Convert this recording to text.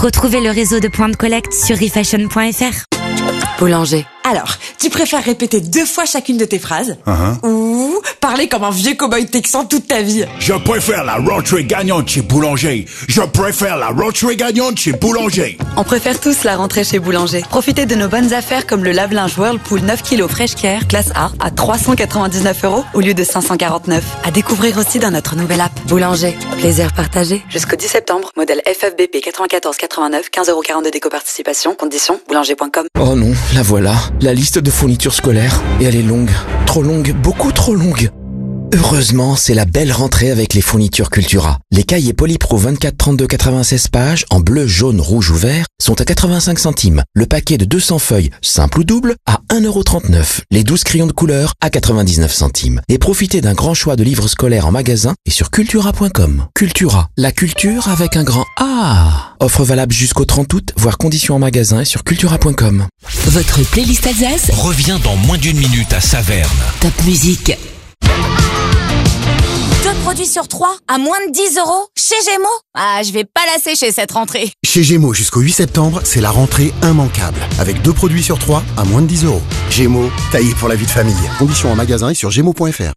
Retrouvez le réseau de points de collecte sur refashion.fr. Boulanger. Alors, tu préfères répéter 2 fois chacune de tes phrases ou parler comme un vieux cow-boy texan toute ta vie? Je préfère la rentrée gagnante chez Boulanger. Je préfère la rentrée gagnante chez Boulanger. On préfère tous la rentrée chez Boulanger. Profitez de nos bonnes affaires comme le lave-linge Whirlpool 9 kg Fresh Care classe A à 399 € au lieu de 549. À découvrir aussi dans notre nouvelle app. Boulanger. Plaisir partagé. Jusqu'au 10 septembre. Modèle FFBP 9489. 15,42 € d'éco-participation. Conditions boulanger.com. Oh non, la voilà. La liste de fournitures scolaires. Et elle est longue. Trop longue. Beaucoup trop longue. Heureusement, c'est la belle rentrée avec les fournitures Cultura. Les cahiers Polypro 24, 32, 96 pages, en bleu, jaune, rouge ou vert, sont à 85 centimes. Le paquet de 200 feuilles, simple ou double, à 1,39 €. Les 12 crayons de couleur, à 99 centimes. Et profitez d'un grand choix de livres scolaires en magasin et sur cultura.com. Cultura, la culture avec un grand A. Offre valable jusqu'au 30 août, voire conditions en magasin et sur cultura.com. Votre playlist Alsace Revient dans moins d'une minute à Saverne. Top musique. 2 produits sur 3 à moins de 10 € chez Gémeaux. Ah, je vais pas la sécher cette rentrée. Chez Gémeaux jusqu'au 8 septembre, c'est la rentrée immanquable. Avec 2 produits sur 3 à moins de 10 €. Gémeaux, taillé pour la vie de famille. Conditions en magasin et sur gémeaux.fr.